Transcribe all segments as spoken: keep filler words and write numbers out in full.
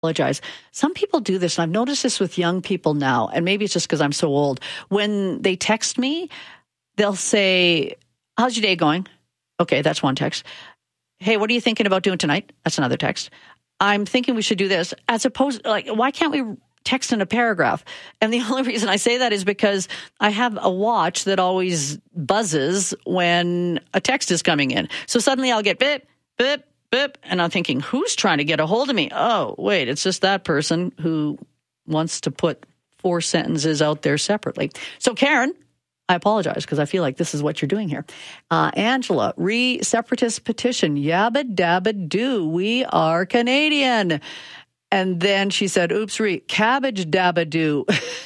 apologize. Some people do this, and I've noticed this with young people now, and maybe it's just because I'm so old. When they text me, they'll say, how's your day going? Okay, that's one text. Hey, what are you thinking about doing tonight? That's another text. I'm thinking we should do this. As opposed, like, why can't we text in a paragraph? And the only reason I say that is because I have a watch that always buzzes when a text is coming in. So suddenly I'll get beep, beep, beep, and I'm thinking, who's trying to get a hold of me? Oh, wait, it's just that person who wants to put four sentences out there separately. So Karen, I apologize because I feel like this is what you're doing here. Uh, Angela, re-separatist petition, yabba dabba do, we are Canadian. And then she said, oops, re, cabbage dabba do.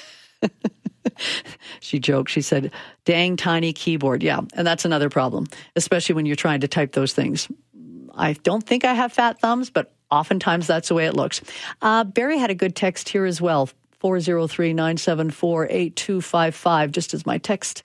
She joked. She said, dang tiny keyboard. Yeah, and that's another problem, especially when you're trying to type those things. I don't think I have fat thumbs, but oftentimes that's the way it looks. Uh, Barry had a good text here as well, four oh three, nine seven four, eight two five five, just as my text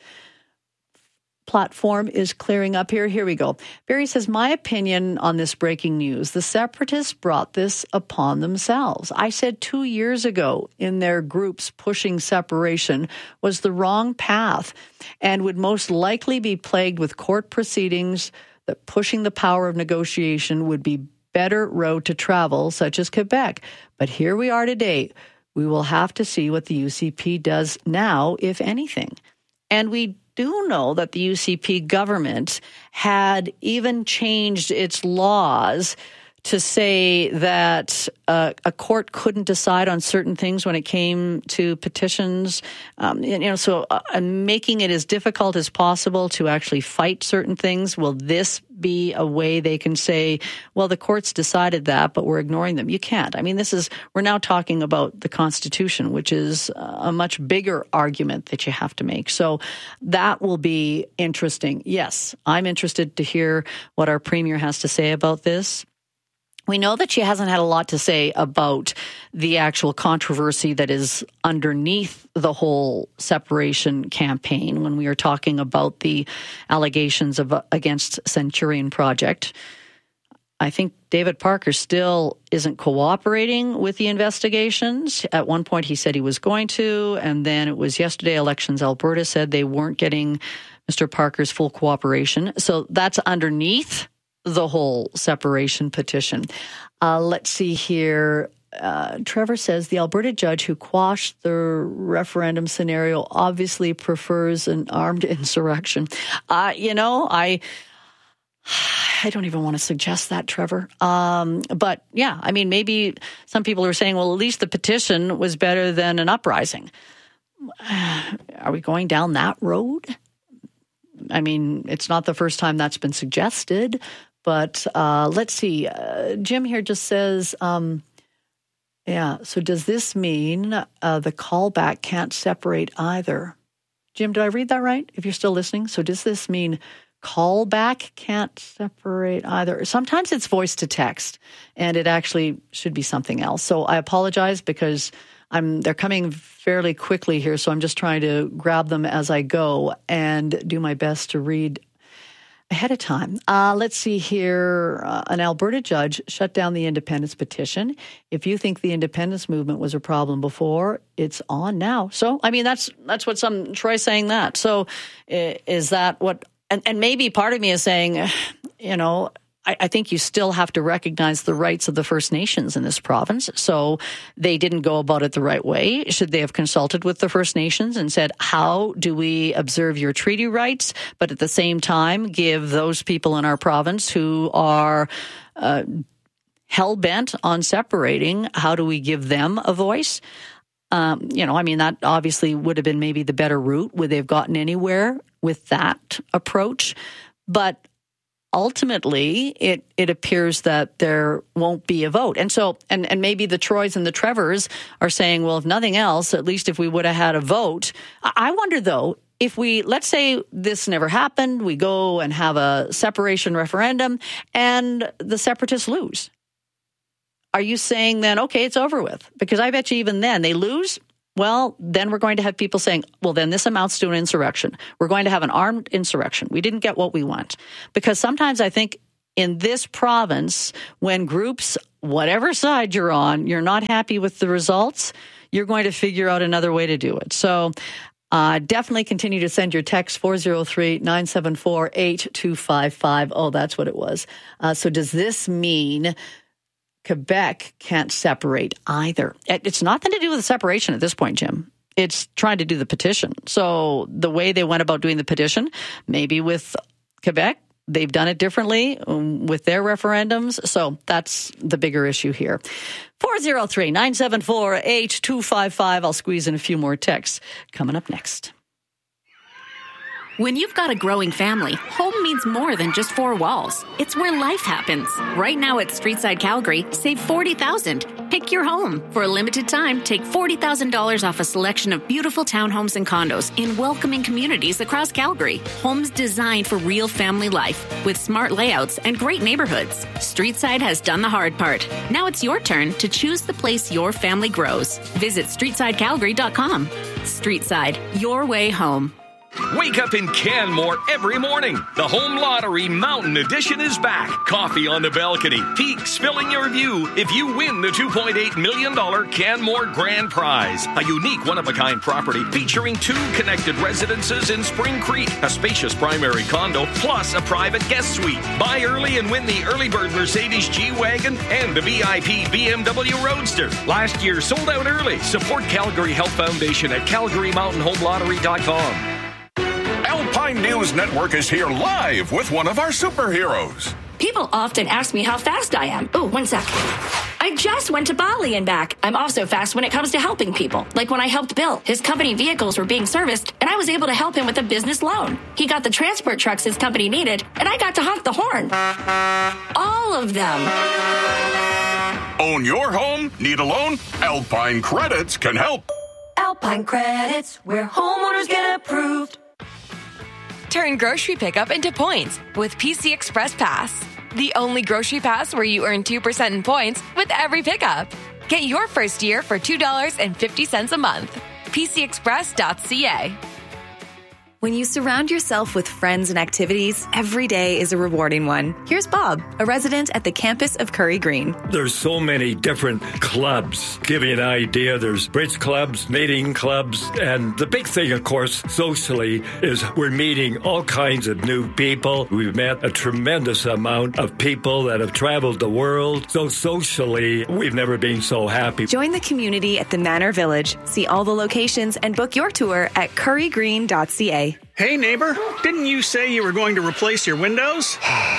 platform is clearing up here. Here we go. Barry says, my opinion on this breaking news, the separatists brought this upon themselves. I said two years ago in their groups pushing separation was the wrong path and would most likely be plagued with court proceedings, that pushing the power of negotiation would be better road to travel, such as Quebec. But here we are today. We will have to see what the U C P does now, if anything. And we do know that the U C P government had even changed its laws to say that uh, a court couldn't decide on certain things when it came to petitions. Um, you know, so uh, making it as difficult as possible to actually fight certain things. Will this be a way they can say, well, the courts decided that, but we're ignoring them? You can't. I mean, this is, we're now talking about the Constitution, which is a much bigger argument that you have to make. So that will be interesting. Yes, I'm interested to hear what our Premier has to say about this. We know that she hasn't had a lot to say about the actual controversy that is underneath the whole separation campaign when we are talking about the allegations of against Centurion Project. I think David Parker still isn't cooperating with the investigations. At one point he said he was going to, and then it was yesterday Elections Alberta said they weren't getting Mister Parker's full cooperation. So that's underneath the whole separation petition. Uh, let's see here. Uh, Trevor says the Alberta judge who quashed the referendum scenario obviously prefers an armed insurrection. Uh, you know, I I don't even want to suggest that, Trevor. Um, but yeah, I mean, maybe some people are saying, well, at least the petition was better than an uprising. Are we going down that road? I mean, it's not the first time that's been suggested. But uh, let's see. Uh, Jim here just says, um, yeah, so does this mean uh, the callback can't separate either? Jim, did I read that right? If you're still listening. So does this mean callback can't separate either? Sometimes it's voice to text, and it actually should be something else. So I apologize because I'm they're coming fairly quickly here, so I'm just trying to grab them as I go and do my best to read ahead of time. Uh, let's see here. Uh, an Alberta judge shut down the independence petition. If you think the independence movement was a problem before, it's on now. So, I mean, that's that's what some, Troy's saying that. So is that what, and, and maybe part of me is saying, you know, I, I think you still have to recognize the rights of the First Nations in this province. So they didn't go about it the right way. Should they have consulted with the First Nations and said, how do we observe your treaty rights, but at the same time give those people in our province who are uh, hell-bent on separating, how do we give them a voice? Um, you know, I mean, that obviously would have been maybe the better route. Would they have gotten anywhere with that approach? But ultimately, it, it appears that there won't be a vote. And so, and, and maybe the Troys and the Trevors are saying, well, if nothing else, at least if we would have had a vote. I wonder, though, if we, let's say this never happened, we go and have a separation referendum and the separatists lose. Are you saying then, okay, it's over with? Because I bet you even then they lose. Well, then we're going to have people saying, well, then this amounts to an insurrection. We're going to have an armed insurrection. We didn't get what we want. Because sometimes I think in this province, when groups whatever side you're on, you're not happy with the results, you're going to figure out another way to do it. So uh, definitely continue to send your text four oh three, nine seven four, eight two five five. Oh, that's what it was. Uh, so does this mean Quebec can't separate either? It's nothing to do with the separation at this point, Jim. It's trying to do the petition. So the way they went about doing the petition, maybe with Quebec, they've done it differently with their referendums. So that's the bigger issue here. four oh three, nine seven four, eight two five five. I'll squeeze in a few more texts coming up next. When you've got a growing family, home means more than just four walls. It's where life happens. Right now at Streetside Calgary, save forty thousand dollars. Pick your home. For a limited time, take forty thousand dollars off a selection of beautiful townhomes and condos in welcoming communities across Calgary. Homes designed for real family life with smart layouts and great neighborhoods. Streetside has done the hard part. Now it's your turn to choose the place your family grows. Visit streetside calgary dot com. Streetside, your way home. Wake up in Canmore every morning. The Home Lottery Mountain Edition is back. Coffee on the balcony, peaks filling your view if you win the two point eight million dollars Canmore Grand Prize. A unique one-of-a-kind property featuring two connected residences in Spring Creek, a spacious primary condo, plus a private guest suite. Buy early and win the early bird Mercedes G-Wagon and the V I P B M W Roadster. Last year sold out early. Support Calgary Health Foundation at calgary mountain home lottery dot com. Alpine News Network is here live with one of our superheroes. People often ask me how fast I am. Oh, one sec. I just went to Bali and back. I'm also fast when it comes to helping people. Like when I helped Bill. His company vehicles were being serviced, and I was able to help him with a business loan. He got the transport trucks his company needed, and I got to honk the horn. All of them. Own your home? Need a loan? Alpine Credits can help. Alpine Credits, where homeowners get approved. Turn grocery pickup into points with P C Express Pass. The only grocery pass where you earn two percent in points with every pickup. Get your first year for two dollars and fifty cents a month. P C express dot c a. When you surround yourself with friends and activities, every day is a rewarding one. Here's Bob, a resident at the campus of Curry Green. There's so many different clubs. Give you an idea, there's bridge clubs, knitting clubs, and the big thing, of course, socially, is we're meeting all kinds of new people. We've met a tremendous amount of people that have traveled the world. So socially, we've never been so happy. Join the community at the Manor Village. See all the locations and book your tour at curry green dot c a. Hey, neighbor, didn't you say you were going to replace your windows?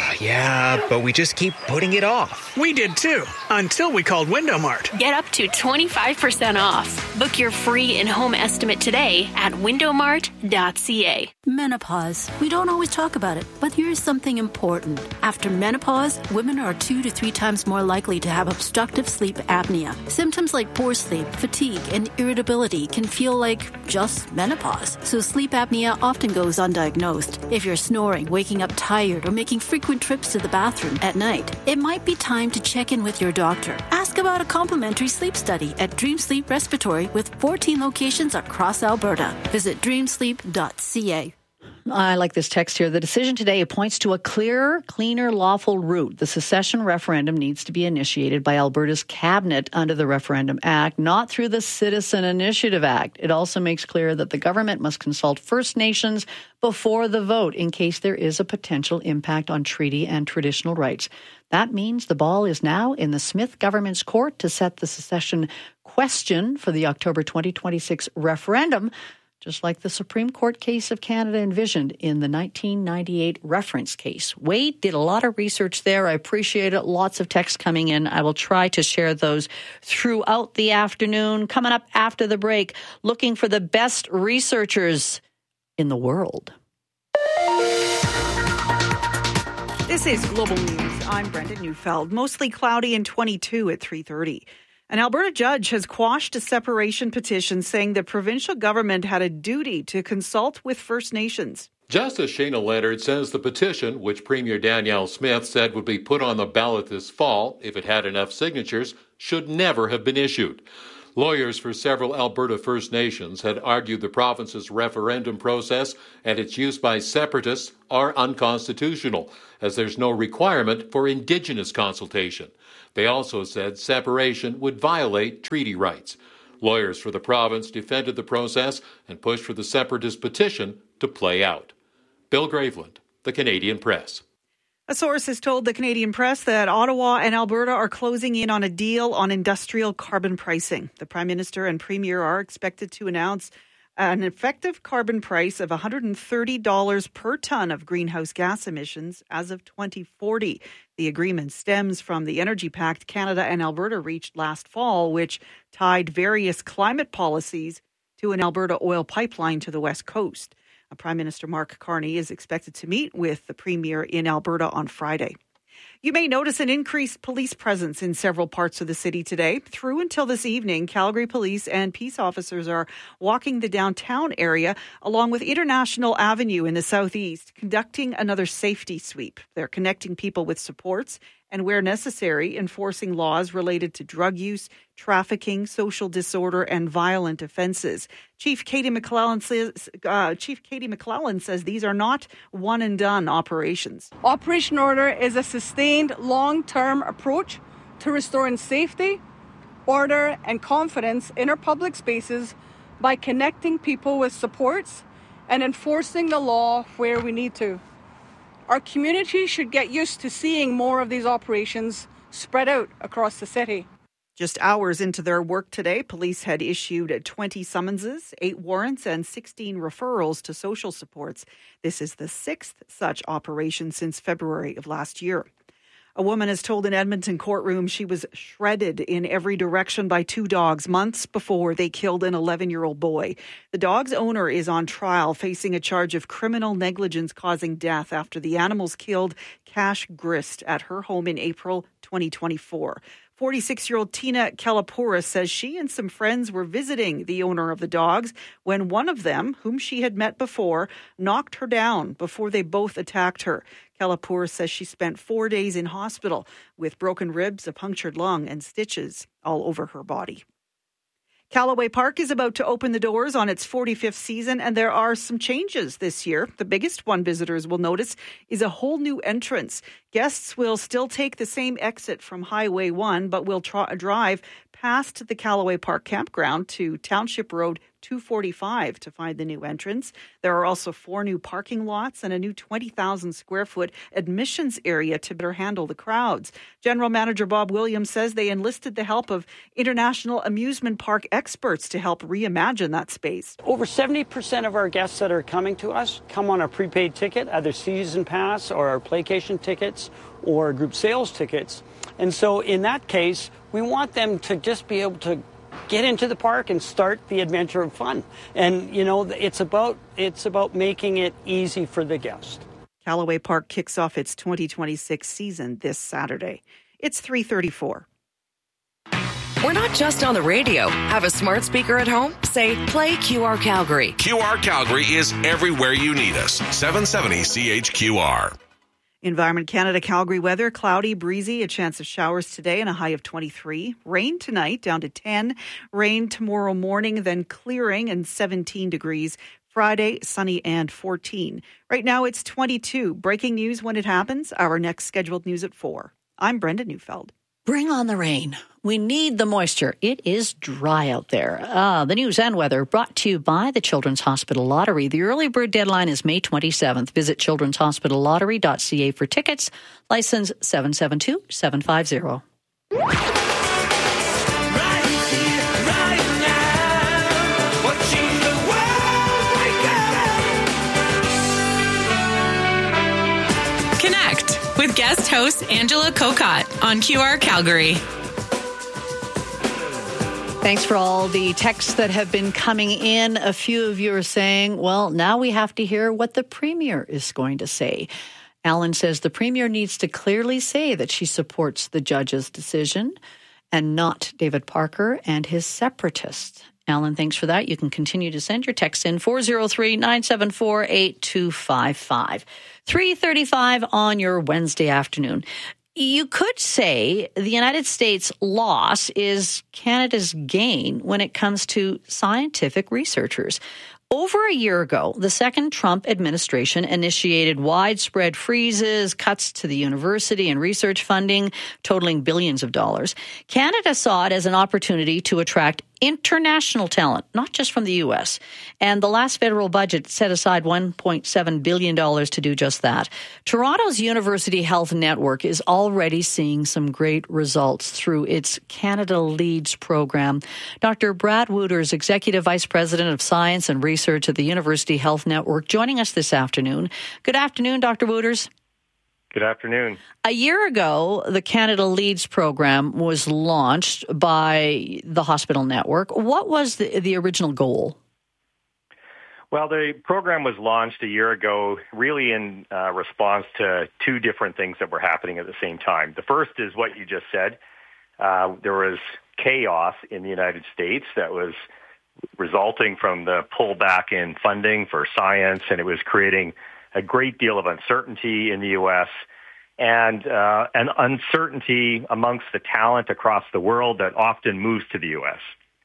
Yeah, but we just keep putting it off. We did too, until we called Window Mart. Get up to twenty-five percent off. Book your free in-home estimate today at window mart dot c a. Menopause. We don't always talk about it, but here's something important. After menopause, women are two to three times more likely to have obstructive sleep apnea. Symptoms like poor sleep, fatigue, and irritability can feel like just menopause. So sleep apnea often goes undiagnosed. If you're snoring, waking up tired, or making frequent trips to the bathroom at night, it might be time to check in with your doctor. Ask about a complimentary sleep study at Dream Sleep Respiratory with fourteen locations across Alberta. Visit dream sleep dot c a. I like this text here. The decision today points to a clearer, cleaner, lawful route. The secession referendum needs to be initiated by Alberta's cabinet under the Referendum Act, not through the Citizen Initiative Act. It also makes clear that the government must consult First Nations before the vote in case there is a potential impact on treaty and traditional rights. That means the ball is now in the Smith government's court to set the secession question for the October twenty twenty-six referendum, just like the Supreme Court case of Canada envisioned in the nineteen ninety-eight reference case. Wade did a lot of research there. I appreciate it. Lots of texts coming in. I will try to share those throughout the afternoon. Coming up after the break, looking for the best researchers in the world. This is Global News. I'm Brenda Neufeld. Mostly cloudy and twenty-two at three thirty. An Alberta judge has quashed a separation petition saying the provincial government had a duty to consult with First Nations. Justice Shayna Leonard says the petition, which Premier Danielle Smith said would be put on the ballot this fall if it had enough signatures, should never have been issued. Lawyers for several Alberta First Nations had argued the province's referendum process and its use by separatists are unconstitutional, as there's no requirement for Indigenous consultation. They also said separation would violate treaty rights. Lawyers for the province defended the process and pushed for the separatist petition to play out. Bill Graveland, The Canadian Press. A source has told the Canadian Press that Ottawa and Alberta are closing in on a deal on industrial carbon pricing. The Prime Minister and Premier are expected to announce an effective carbon price of one hundred thirty dollars per tonne of greenhouse gas emissions as of twenty forty. The agreement stems from the Energy Pact Canada and Alberta reached last fall, which tied various climate policies to an Alberta oil pipeline to the West Coast. Prime Minister Mark Carney is expected to meet with the Premier in Alberta on Friday. You may notice an increased police presence in several parts of the city today. Through until this evening, Calgary Police and peace officers are walking the downtown area along with International Avenue in the southeast, conducting another safety sweep. They're connecting people with supports and, where necessary, enforcing laws related to drug use, trafficking, social disorder, and violent offences. Chief Katie McClellan says, uh, Chief Katie McClellan says these are not one-and-done operations. Operation Order is a sustained, long-term approach to restoring safety, order, and confidence in our public spaces by connecting people with supports and enforcing the law where we need to. Our community should get used to seeing more of these operations spread out across the city. Just hours into their work today, police had issued twenty summonses, eight warrants, and sixteen referrals to social supports. This is the sixth such operation since February of last year. A woman has told an Edmonton courtroom she was shredded in every direction by two dogs months before they killed an eleven-year-old boy. The dog's owner is on trial, facing a charge of criminal negligence causing death after the animals killed Cash Grist at her home in April twenty twenty-four. forty-six-year-old Tina Kalapouris says she and some friends were visiting the owner of the dogs when one of them, whom she had met before, knocked her down before they both attacked her. Kalapouris says she spent four days in hospital with broken ribs, a punctured lung, and stitches all over her body. Callaway Park is about to open the doors on its forty-fifth season, and there are some changes this year. The biggest one visitors will notice is a whole new entrance. Guests will still take the same exit from Highway one, but will tra- drive past the Callaway Park campground to Township Road two forty-five to find the new entrance. There are also four new parking lots and a new twenty thousand square foot admissions area to better handle the crowds. General Manager Bob Williams says they enlisted the help of international amusement park experts to help reimagine that space. Over seventy percent of our guests that are coming to us come on a prepaid ticket, either season pass or our playcation tickets or group sales tickets. And so in that case, we want them to just be able to get into the park and start the adventure of fun. And, you know, it's about it's about making it easy for the guest. Callaway Park kicks off its twenty twenty-six season this Saturday. It's three thirty-four. We're not just on the radio. Have a smart speaker at home? Say, play Q R Calgary. Q R Calgary is everywhere you need us. seven seventy C H Q R. Environment Canada Calgary weather, cloudy, breezy, a chance of showers today and a high of twenty-three. Rain tonight down to ten. Rain tomorrow morning, then clearing and seventeen degrees. Friday, sunny and fourteen. Right now it's twenty-two. Breaking news when it happens. Our next scheduled news at four. I'm Brenda Neufeld. Bring on the rain. We need the moisture. It is dry out there. Uh, the news and weather brought to you by the Children's Hospital Lottery. The early bird deadline is May twenty-seventh. Visit children's hospital lottery dot c a for tickets. License seven seven two seven five zero. With guest host Angela Kokott on Q R Calgary. Thanks for all the texts that have been coming in. A few of you are saying, well, now we have to hear what the Premier is going to say. Alan says the Premier needs to clearly say that she supports the judge's decision and not David Parker and his separatists. Alan, thanks for that. You can continue to send your texts in four oh three, nine seven four, eight two five five. three thirty-five on your Wednesday afternoon. You could say the United States' loss is Canada's gain when it comes to scientific researchers. Over a year ago, the second Trump administration initiated widespread freezes, cuts to the university and research funding, totaling billions of dollars. Canada saw it as an opportunity to attract international talent, not just from the U S. And the last federal budget set aside one point seven billion dollars to do just that. Toronto's University Health Network is already seeing some great results through its Canada Leads program. Doctor Brad Wooters, Executive Vice President of Science and Research at the University Health Network, joining us this afternoon. Good afternoon, Doctor Wooters. Good afternoon. A year ago, the Canada Leads program was launched by the hospital network. What was the, the original goal? Well, the program was launched a year ago really in uh, response to two different things that were happening at the same time. The first is what you just said. Uh, there was chaos in the United States that was resulting from the pullback in funding for science, and it was creating a great deal of uncertainty in the U S and uh, an uncertainty amongst the talent across the world that often moves to the U S.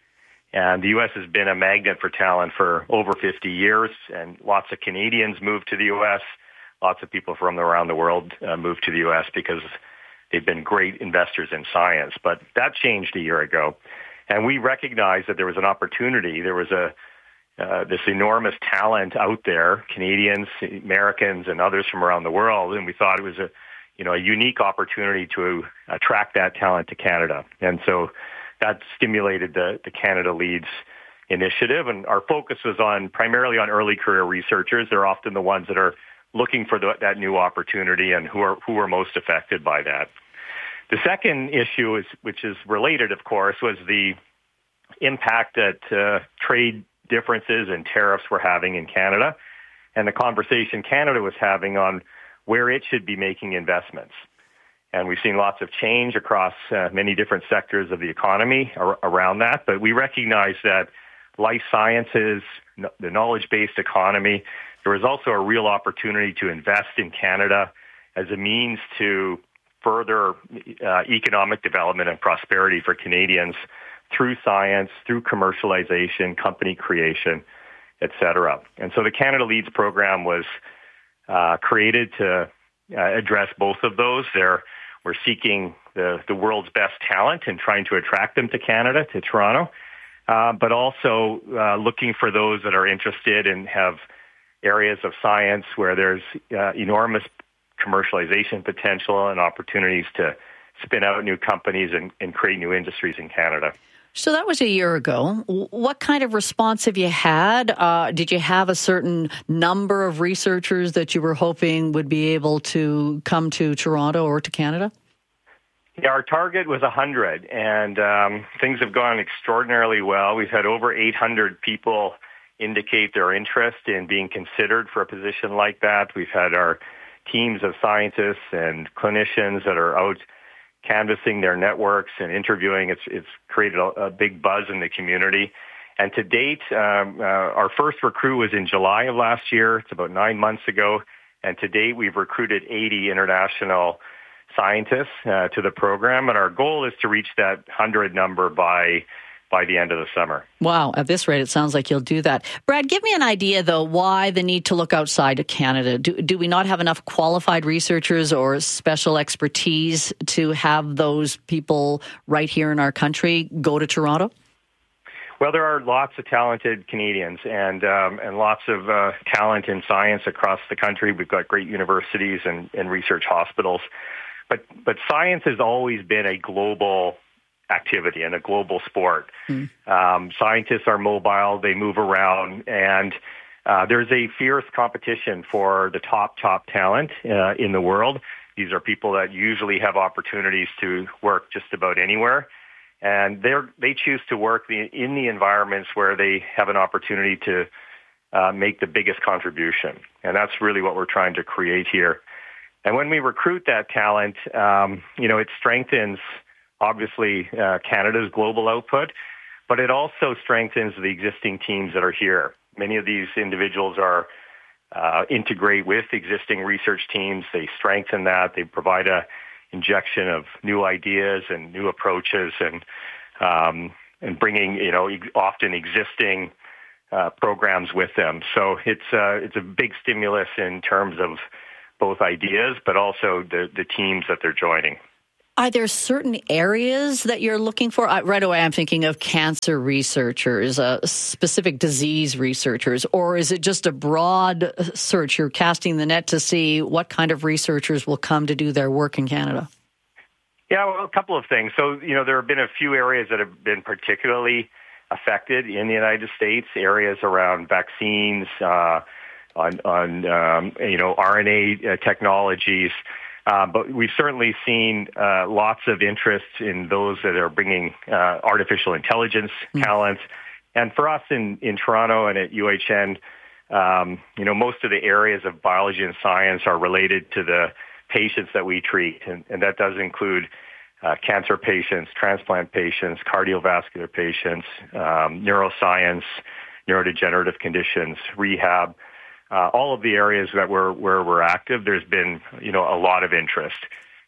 And the U S has been a magnet for talent for over fifty years, and lots of Canadians move to the U S. Lots of people from around the world uh, move to the U S because they've been great investors in science. But that changed a year ago, and we recognized that there was an opportunity. There was a Uh, this enormous talent out there, Canadians, Americans, and others from around the world, and we thought it was a, you know, a unique opportunity to attract that talent to Canada. And so that stimulated the, the Canada Leads initiative, and our focus was on primarily on early career researchers. They're often the ones that are looking for the, that new opportunity and who are who are most affected by that. The second issue, is, which is related, of course, was the impact that uh, trade differences and tariffs were having in Canada, and the conversation Canada was having on where it should be making investments. And we've seen lots of change across uh, many different sectors of the economy ar- around that, but we recognize that life sciences, no- the knowledge-based economy, there was also a real opportunity to invest in Canada as a means to further uh, economic development and prosperity for Canadians through science, through commercialization, company creation, et cetera. And so the Canada Leads program was uh, created to uh, address both of those. They're, we're seeking the, the world's best talent and trying to attract them to Canada, to Toronto, uh, but also uh, looking for those that are interested and have areas of science where there's uh, enormous commercialization potential and opportunities to spin out new companies and, and create new industries in Canada. So that was a year ago. What kind of response have you had? Uh, did you have a certain number of researchers that you were hoping would be able to come to Toronto or to Canada? Yeah, our target was one hundred, and um, things have gone extraordinarily well. We've had over eight hundred people indicate their interest in being considered for a position like that. We've had our teams of scientists and clinicians that are out canvassing their networks and interviewing. It's it's created a, a big buzz in the community. And to date, um, uh, our first recruit was in July of last year. It's about nine months ago. And to date, we've recruited eighty international scientists uh, to the program. And our goal is to reach that one hundred number by by the end of the summer. Wow. At this rate, it sounds like you'll do that. Brad, give me an idea, though, why the need to look outside of Canada. Do, do we not have enough qualified researchers or special expertise to have those people right here in our country go to Toronto? Well, there are lots of talented Canadians and um, and lots of uh, talent in science across the country. We've got great universities and, and research hospitals. But but science has always been a global activity and a global sport. Mm. Um, scientists are mobile, they move around, and uh, there's a fierce competition for the top, top talent uh, in the world. These are people that usually have opportunities to work just about anywhere, and they're, they choose to work the, in the environments where they have an opportunity to uh, make the biggest contribution, and that's really what we're trying to create here. And when we recruit that talent, um, you know, it strengthens obviously uh, Canada's global output, but it also strengthens the existing teams that are here. Many of these individuals are uh, integrate with existing research teams. They strengthen that. They provide a injection of new ideas and new approaches, and um, and bringing, you know, often existing uh, programs with them. So it's uh, it's a big stimulus in terms of both ideas, but also the, the teams that they're joining. Are there certain areas that you're looking for? Uh, right away, I'm thinking of cancer researchers, uh, specific disease researchers, or is it just a broad search? You're casting the net to see what kind of researchers will come to do their work in Canada? Yeah, well, a couple of things. So, you know, there have been a few areas that have been particularly affected in the United States, areas around vaccines, uh, on, on um, you know, R N A uh, technologies. Uh, but we've certainly seen uh, lots of interest in those that are bringing uh, artificial intelligence mm. talent. And for us in, in Toronto and at U H N, um, you know, most of the areas of biology and science are related to the patients that we treat. And, and that does include uh, cancer patients, transplant patients, cardiovascular patients, um, neuroscience, neurodegenerative conditions, rehab. Uh, all of the areas that we're, where we're active, there's been, you know, a lot of interest.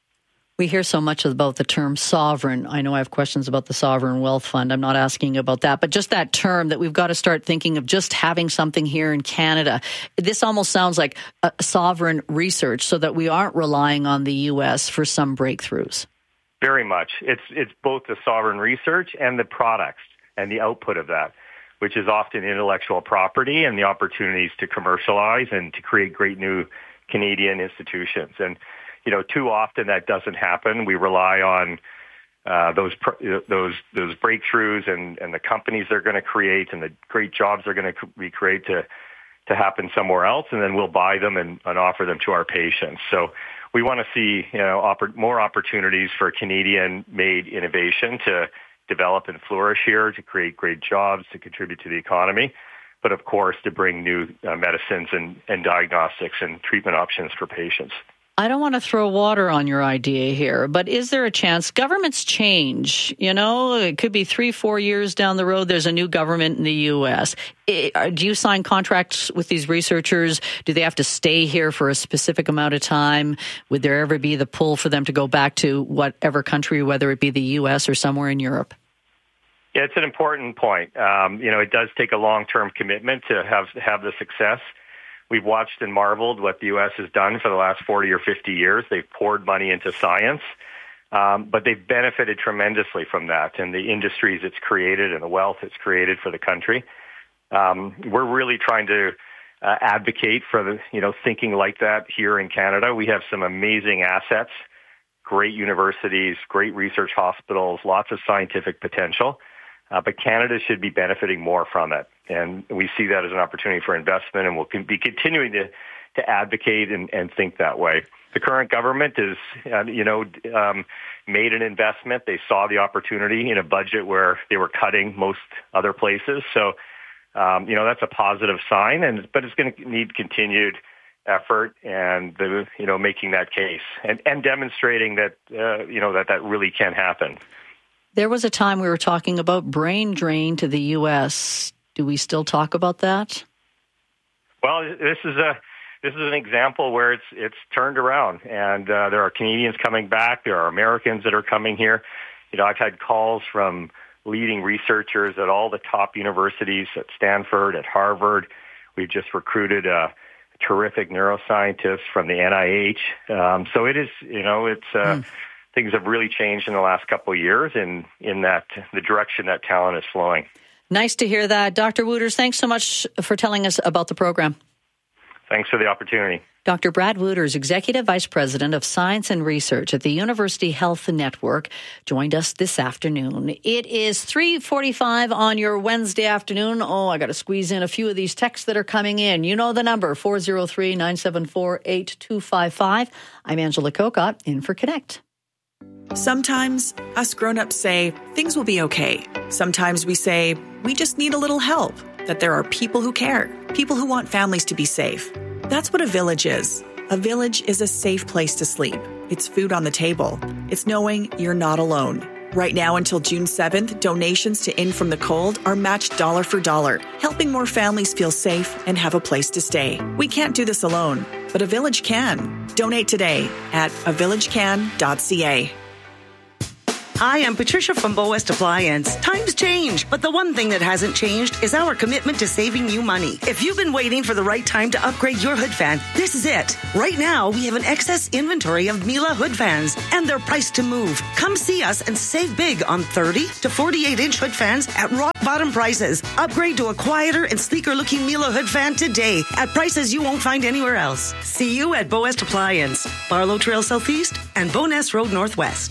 We hear so much about the term sovereign. I know I have questions about the Sovereign Wealth Fund. I'm not asking about that, but just that term that we've got to start thinking of just having something here in Canada. This almost sounds like a sovereign research so that we aren't relying on the U S for some breakthroughs. Very much. It's, it's both the sovereign research and the products and the output of that, which is often intellectual property and the opportunities to commercialize and to create great new Canadian institutions. And, you know, too often that doesn't happen. We rely on uh, those those those breakthroughs and, and the companies they're going to create and the great jobs they're going to be create to to happen somewhere else, and then we'll buy them and, and offer them to our patients. So we want to see, you know, oppor- more opportunities for Canadian-made innovation to develop and flourish here, to create great jobs, to contribute to the economy, but of course to bring new uh, medicines and, and diagnostics and treatment options for patients. I don't want to throw water on your idea here, but is there a chance governments change? You know, it could be three, four years down the road, there's a new government in the U S. Do you sign contracts with these researchers? Do they have to stay here for a specific amount of time? Would there ever be the pull for them to go back to whatever country, whether it be the U S or somewhere in Europe? Yeah, it's an important point. Um, you know, it does take a long-term commitment to have have the success. We've watched and marveled what the U S has done for the last forty or fifty years. They've poured money into science, um, but they've benefited tremendously from that and the industries it's created and the wealth it's created for the country. Um, we're really trying to uh, advocate for the, you know, thinking like that here in Canada. We have some amazing assets, great universities, great research hospitals, lots of scientific potential. Uh, but Canada should be benefiting more from it. And we see that as an opportunity for investment, and we'll be continuing to, to advocate and, and think that way. The current government is, uh, you know, um, made an investment. They saw the opportunity in a budget where they were cutting most other places. So, um, you know, that's a positive sign, and but it's going to need continued effort and, the, you know, making that case and, and demonstrating that, uh, you know, that that really can happen. There was a time we were talking about brain drain to the U S. Do we still talk about that? Well, this is a this is an example where it's it's turned around, and uh, there are Canadians coming back. There are Americans that are coming here. You know, I've had calls from leading researchers at all the top universities, at Stanford, at Harvard. We've just recruited a terrific neuroscientist from the N I H. Um, so it is, you know, it's. Uh, mm. Things have really changed in the last couple of years in, in that the direction that talent is flowing. Nice to hear that. Doctor Wooters, thanks so much for telling us about the program. Thanks for the opportunity. Doctor Brad Wooters, Executive Vice President of Science and Research at the University Health Network, joined us this afternoon. It is three forty-five on your Wednesday afternoon. Oh, I got to squeeze in a few of these texts that are coming in. You know the number, four oh three, nine seven four, eight two five five. I'm Angela Kokott, in for Connect. Sometimes us grown-ups say things will be okay. Sometimes we say we just need a little help, that there are people who care, people who want families to be safe. That's what a village is. A village is a safe place to sleep. It's food on the table. It's knowing you're not alone. Right now until June seventh, donations to In From the Cold are matched dollar for dollar, helping more families feel safe and have a place to stay. We can't do this alone. but a village can. Donate today at a village can dot c a. Hi, I'm Patricia from Bow West Appliance. Times change, but the one thing that hasn't changed is our commitment to saving you money. If you've been waiting for the right time to upgrade your hood fan, this is it. Right now, we have an excess inventory of Miele hood fans, and they're priced to move. Come see us and save big on thirty to forty-eight inch hood fans at rock bottom prices. Upgrade to a quieter and sleeker looking Miele hood fan today at prices you won't find anywhere else. See you at Bow West Appliance, Barlow Trail Southeast and Bowness Road Northwest.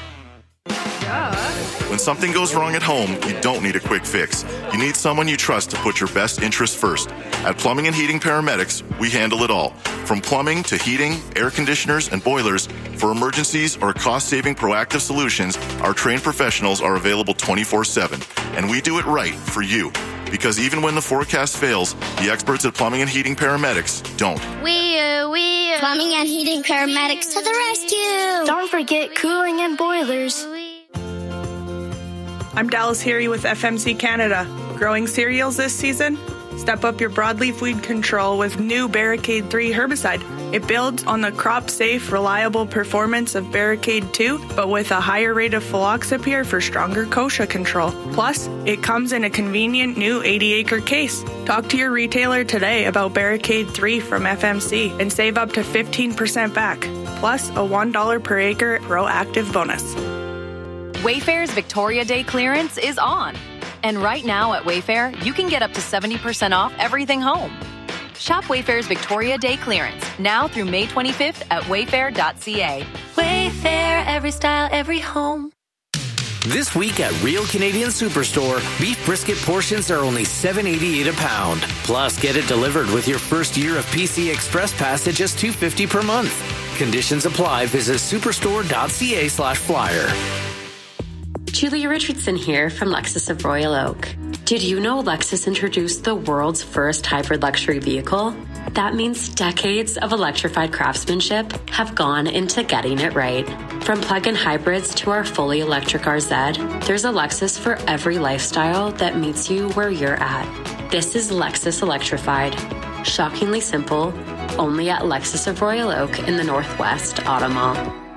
When something goes wrong at home, you don't need a quick fix. You need someone you trust to put your best interests first. At Plumbing and Heating Paramedics, we handle it all. From plumbing to heating, air conditioners, and boilers, for emergencies or cost-saving proactive solutions, our trained professionals are available twenty-four seven. And we do it right for you. Because even when the forecast fails, the experts at Plumbing and Heating Paramedics don't. We, uh, we, uh, Plumbing and Heating Paramedics to the rescue! Don't forget cooling and boilers. I'm Dallas Heary with F M C Canada. Growing cereals this season? Step up your broadleaf weed control with new Barricade three herbicide. It builds on the crop-safe, reliable performance of Barricade two, but with a higher rate of Phylloxipyr for stronger kochia control. Plus, it comes in a convenient new eighty acre case. Talk to your retailer today about Barricade three from F M C and save up to fifteen percent back, plus a one dollar per acre proactive bonus. Wayfair's Victoria Day clearance is on. And right now at Wayfair, you can get up to seventy percent off everything home. Shop Wayfair's Victoria Day clearance now through May twenty-fifth at wayfair dot c a. Wayfair, every style, every home. This week at Real Canadian Superstore, beef brisket portions are only seven eighty-eight a pound. Plus, get it delivered with your first year of P C Express Pass at just two fifty per month. Conditions apply. Visit superstore dot c a slash flyer. Julia Richardson here from Lexus of Royal Oak. Did you know Lexus introduced the world's first hybrid luxury vehicle? That means decades of electrified craftsmanship have gone into getting it right. From plug-in hybrids to our fully electric R Z, there's a Lexus for every lifestyle that meets you where you're at. This is Lexus Electrified. Shockingly simple, only at Lexus of Royal Oak in the Northwest Auto Mall.